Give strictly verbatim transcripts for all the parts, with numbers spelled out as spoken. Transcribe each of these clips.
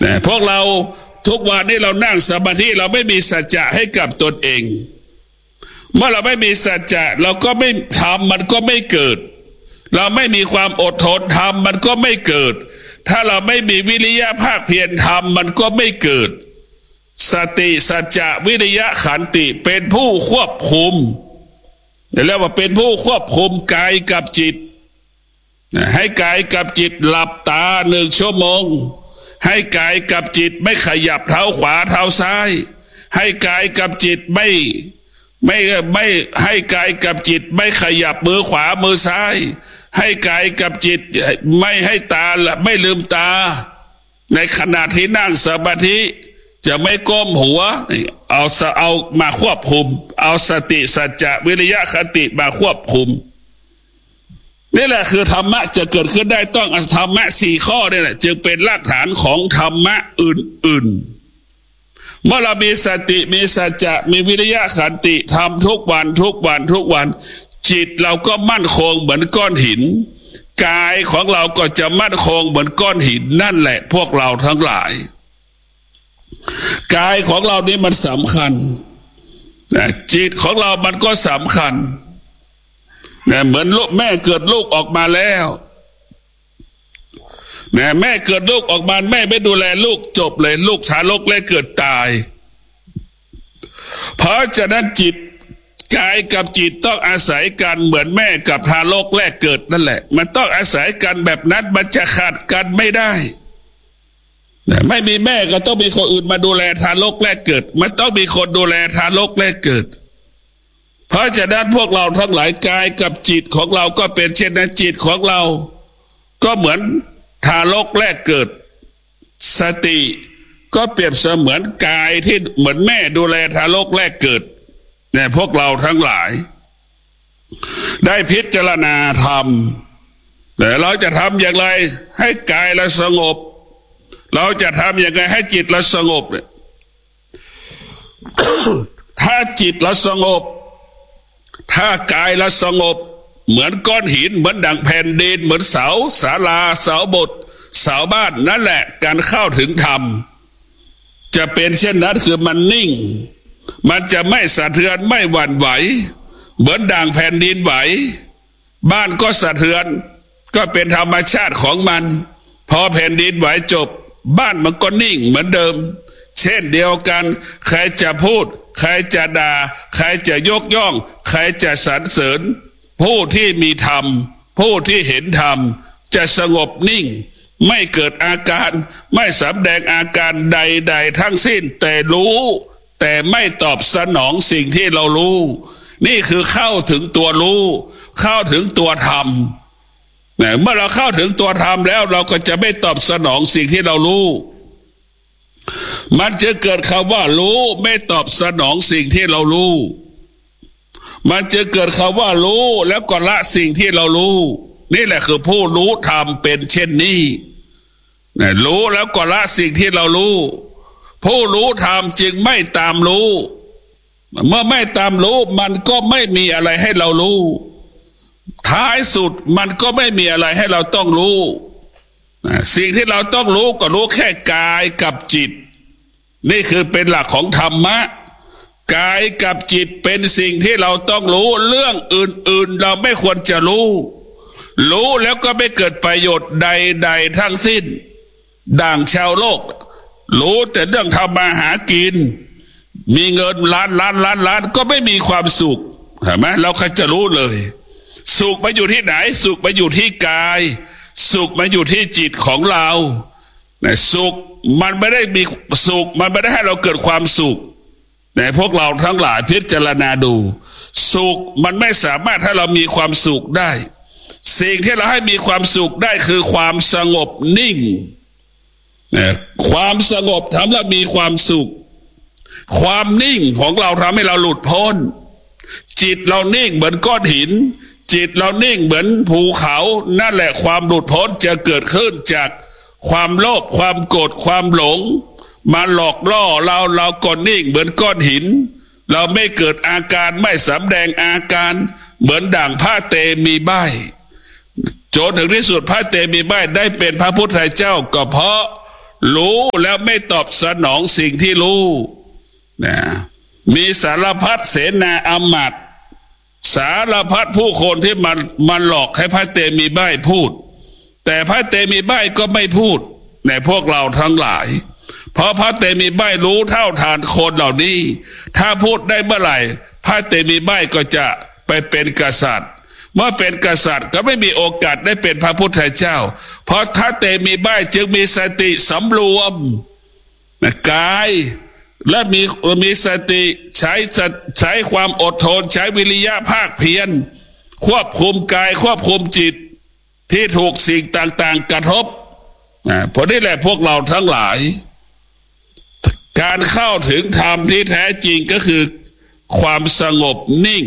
แต่พวกเราทุกวันนี้เรานั่งสมาธิเราไม่มีสัจจะให้กับตนเองเมื่อเราไม่มีสัจจะเราก็ไม่ทำมันก็ไม่เกิดเราไม่มีความอดทนทำมันก็ไม่เกิดถ้าเราไม่มีวิริยะภาคเพียรทำมันก็ไม่เกิดสติสัจจะวิริยะขันติเป็นผู้ควบคุมเรียกว่าเป็นผู้ควบคุมกายกับจิตให้กายกับจิตหลับตาหนึ่งชั่วโมงให้กายกับจิตไม่ขยับเท้าขวาเท้าซ้ายให้กายกับจิตไม่ไม่ไม่ให้กายกับจิตไม่ขยับมือขวามือซ้ายให้กายกับจิตไม่ให้ตาไม่ลืมตาในขณะที่นั่งสมาธิจะไม่ก้มหัวเอาเอามาควบคุมเอาสติสัจจะวิริยะคติมาควบคุมนี่แหละคือธรรมะจะเกิดขึ้นได้ต้องธรรมะสี่ข้อนี่แหละจึงเป็นรากฐานของธรรมะอื่นๆเมื่อเรามีสติมีสัจจะมีวิริยะขันติทำทุกวันทุกวันทุกวันจิตเราก็มั่นคงเหมือนก้อนหินกายของเราก็จะมั่นคงเหมือนก้อนหินนั่นแหละพวกเราทั้งหลายกายของเรานี่มันสำคัญจิตของเรามันก็สำคัญเนี่ยเหมือนลูกแม่เกิดลูกออกมาแล้วเนี่ยแม่เกิดลูกออกมาแม่ไม่ดูแลลูกจบเลยลูกทารกเลยเกิดตายเพราะฉะนั้นจิตกายกับจิตต้องอาศัยกันเหมือนแม่กับทารกแรกเกิดนั่นแหละมันต้องอาศัยกันแบบนั้นมันจะขาดกันไม่ได้ไม่มีแม่ก็ต้องมีคนอื่นมาดูแลทารกแรกเกิดมันต้องมีคนดูแลทารกแรกเกิดเพราะฉะนั้นพวกเราทั้งหลายกายกับจิตของเราก็เป็นเช่นนั้นจิตของเราก็เหมือนทารกแรกเกิดสติก็เปรียบเสมือนกายที่เหมือนแม่ดูแลทารกแรกเกิดเนี่ยพวกเราทั้งหลายได้พิจารณาธรรมแต่เราจะทำอย่างไรให้กายเราสงบเราจะทำอย่างไรให้จิตเราสงบเนี่ย ถ้าจิตเราสงบถ้ากายเราสงบเหมือนก้อนหินเหมือนดั่งแผ่นดินเหมือนเสาศาลาเสาโบสถ์เสาบ้านนั่นแหละการเข้าถึงธรรมจะเป็นเช่นนั้นคือมันนิ่งมันจะไม่สะเทือนไม่หวั่นไหวเหมือนดั่งแผ่นดินไหวบ้านก็สะเทือนก็เป็นธรรมชาติของมันพอแผ่นดินไหวจบบ้านมันก็นิ่งเหมือนเดิมเช่นเดียวกันใครจะพูดใครจะด่าใครจะยกย่องใครจะสรรเสริญผู้ที่มีธรรมผู้ที่เห็นธรรมจะสงบนิ่งไม่เกิดอาการไม่สำแดงอาการใดๆทั้งสิ้นแต่รู้แต่ไม่ตอบสนองสิ่งที่เรารู้นี่คือเข้าถึงตัวรู้เข้าถึงตัวธรรมเมื่อเราเข้าถึงตัวธรรมแล้วเราก็จะไม่ตอบสนองสิ่งที่เรารู้มันจะเกิดคำว่ารู้ไม่ตอบสนองสิ่งที่เรารู้มันจะเกิดคำว่ารู้แล้วก็ละสิ่งที่เรารู้นี่แหละคือผู้รู้ธรรมเป็นเช่นนี้รู้แล้วก็ละสิ่งที่เรารู้ผู้รู้ธรรมจึงไม่ตามรู้เมื่อไม่ตามรู้มันก็ไม่มีอะไรให้เรารู้ท้ายสุดมันก็ไม่มีอะไรให้เราต้องรู้สิ่งที่เราต้องรู้ก็รู้แค่กายกับจิตนี่คือเป็นหลักของธรรมะกายกับจิตเป็นสิ่งที่เราต้องรู้เรื่องอื่นๆเราไม่ควรจะรู้รู้แล้วก็ไม่เกิดประโยชน์ใดๆทั้งสิ้นดั่งชาวโลกรู้แต่เรื่องทำมาหากินมีเงินล้านล้านล้านล้านก็ไม่มีความสุขเห็นไหมเราใครจะรู้เลยสุขมาอยู่ที่ไหนสุขมาอยู่ที่กายสุขมาอยู่ที่จิตของเราสุขมันไม่ได้มีสุขมันไม่ได้ให้เราเกิดความสุขแต่พวกเราทั้งหลายพิจารณาดูสุขมันไม่สามารถให้เรามีความสุขได้สิ่งที่เราให้มีความสุขได้คือความสงบนิ่งความสงบทำให้เรามีความสุขความนิ่งของเราทำให้เราหลุดพ้นจิตเรานิ่งเหมือนก้อนหินจิตเรานิ่งเหมือนภูเขานั่นแหละความหลุดพ้นจะเกิดขึ้นจากความโลภความโกรธความหลงมาหลอกล่อเราเราก็นิ่งเหมือนก้อนหินเราไม่เกิดอาการไม่สำแดงอาการเหมือนด่างพระเตมีใบจนถึงที่สุดพระเตมีใบได้เป็นพระพุทธเจ้าก็เพราะรู้แล้วไม่ตอบสนองสิ่งที่รู้นะมีสารพัดเสนาอมาตย์สารพัดผู้คนที่มันมันหลอกให้พระเตมีใบ้พูดแต่พระเตมีใบ้ก็ไม่พูดในพวกเราทั้งหลายเพราะพระเตมีใบ้รู้เท่าทานคนเหล่านี้ถ้าพูดได้เมื่อไหร่พระเตมีใบ้ก็จะไปเป็นกษัตริย์เมื่อเป็นกษัตริย์ก็ไม่มีโอกาสได้เป็นพระพุทธเจ้าเพราะพระเตมีใบ้จึงมีสติสำรวมกายและมีมีสติใช้ใช้ความอดทนใช้วิริยะภาคเพียรควบคุมกายควบคุมจิตที่ถูกสิ่งต่างๆกระทบเพราะนี่แหละพวกเราทั้งหลายการเข้าถึงธรรมที่แท้จริงก็คือความสงบนิ่ง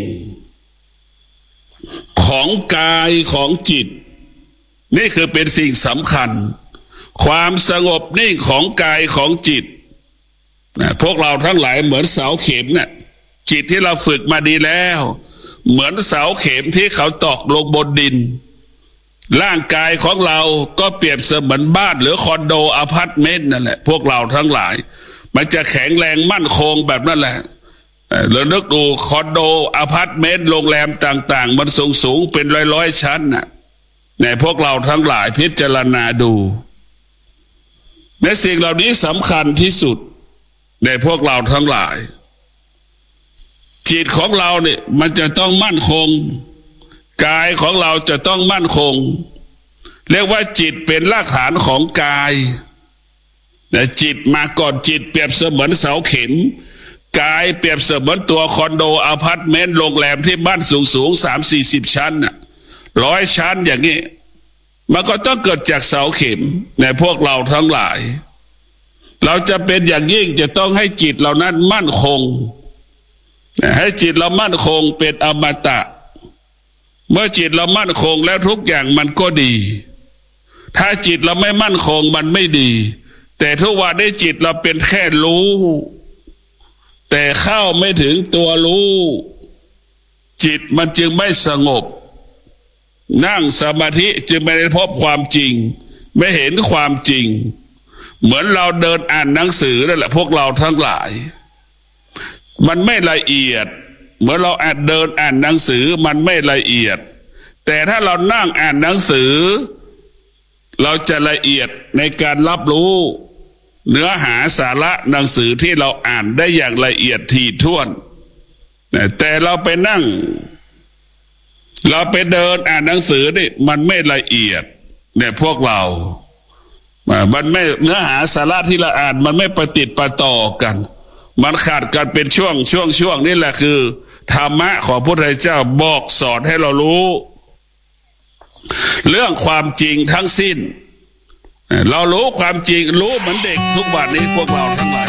ของกายของจิตนี่คือเป็นสิ่งสำคัญความสงบนิ่งของกายของจิตนะพวกเราทั้งหลายเหมือนเสาเข็มเนี่ยจิตที่เราฝึกมาดีแล้วเหมือนเสาเข็มที่เขาตอกลงบนดินร่างกายของเราก็เปรียบเสมือนบ้านหรือคอนโดอพาร์ตเมนต์นั่นแหละพวกเราทั้งหลายมันจะแข็งแรงมั่นคงแบบนั้นแหละเรานึกดูคอนโดอพาร์ตเมนต์โรงแรมต่างๆมันสูงสูงเป็นร้อยๆชั้นน่ะในพวกเราทั้งหลายพิจารณาดูในสิ่งเหล่านี้สำคัญที่สุดในพวกเราทั้งหลายจิตของเราเนี่ยมันจะต้องมั่นคงกายของเราจะต้องมั่นคงเรียกว่าจิตเป็นรากฐานของกายแต่จิตมาก่อนจิตเปรียบเสมือนเสาเข็มกายเปรียบเสมือนตัวคอนโดอพาร์ตเมนต์โรงแรมที่บ้านสูงสูงสามสี่สิบชั้นน่ะร้อยชั้นอย่างนี้มันก็ต้องเกิดจากเสาเข็มในพวกเราทั้งหลายเราจะเป็นอย่างยิ่งจะต้องให้จิตเรานั้นมั่นคงให้จิตเรามั่นคงเป็นอมตะเมื่อจิตเรามั่นคงแล้วทุกอย่างมันก็ดีถ้าจิตเราไม่มั่นคงมันไม่ดีแต่ทุกวันนี้จิตเราเป็นแค่รู้แต่เข้าไม่ถึงตัวรู้จิตมันจึงไม่สงบนั่งสมาธิจึงไม่ได้พบความจริงไม่เห็นความจริงเหมือนเราเดินอ่านหนังสือนั่นแหละพวกเราทั้งหลายมันไม่ละเอียดเหมือนเราอ่านเดินอ่านหนังสือมันไม่ละเอียดแต่ถ้าเรานั่งอ่านหนังสือเราจะละเอียดในการรับรู้เนื้อหาสาระหนังสือที่เราอ่านได้อย่างละเอียดถี่ถ้วนแต่เราไปนั่งเราไปเดินอ่านหนังสือนี่มันไม่ละเอียดเนี่ยพวกเรามันไม่เนื้อหาสาระที่เราอ่านมันไม่ประติดประต่อกันมันขาดกันเป็นช่วงช่วงช่วงนี่แหละคือธรรมะของพระพุทธเจ้าบอกสอนให้เรารู้เรื่องความจริงทั้งสิ้นเรารู้ความจริงรู้เหมือนเด็กทุกวันนี้พวกเราทั้งหลาย